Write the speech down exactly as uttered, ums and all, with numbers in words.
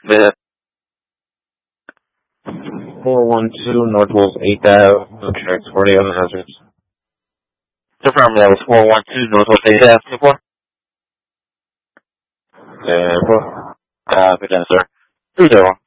The four one two Northwest eighth Avenue, tracks forty other hazards. confirm that was four one two Northwest eighth Avenue for? Yeah, Copy that, sir. Two zero.